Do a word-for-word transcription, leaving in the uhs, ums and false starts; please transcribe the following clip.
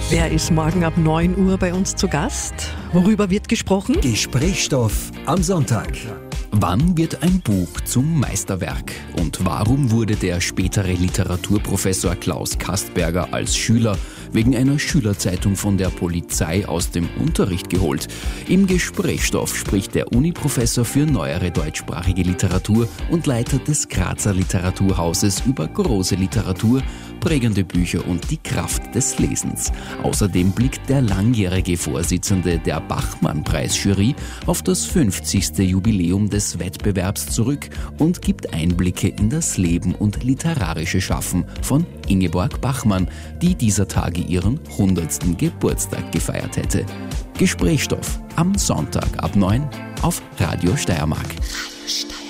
Wer ist morgen ab neun Uhr bei uns zu Gast? Worüber wird gesprochen? Gesprächsstoff am Sonntag. Wann wird ein Buch zum Meisterwerk? Und warum wurde der spätere Literaturprofessor Klaus Kastberger als Schüler wegen einer Schülerzeitung von der Polizei aus dem Unterricht geholt? Im Gesprächsstoff spricht der Uni-Professor für neuere deutschsprachige Literatur und Leiter des Grazer Literaturhauses über große Literatur, prägende Bücher und die Kraft des Lesens. Außerdem blickt der langjährige Vorsitzende der Bachmann-Preisjury auf das fünfzigste Jubiläum des Wettbewerbs zurück und gibt Einblicke in das Leben und literarische Schaffen von Ingeborg Bachmann, die dieser Tage ihren hundertsten Geburtstag gefeiert hätte. Gesprächsstoff am Sonntag ab neun auf Radio Steiermark.